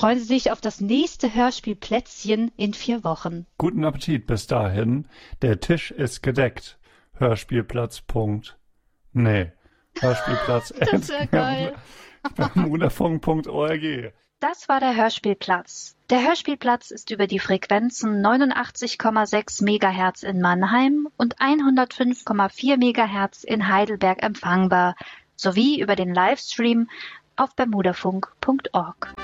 Freuen Sie sich auf das nächste Hörspielplätzchen in 4 Wochen. Guten Appetit bis dahin. Der Tisch ist gedeckt. Hörspielplatz. Hörspielplatz. Das ist ja geil. bermudafunk.org. Das war der Hörspielplatz. Der Hörspielplatz ist über die Frequenzen 89,6 MHz in Mannheim und 105,4 MHz in Heidelberg empfangbar, sowie über den Livestream auf bermudafunk.org.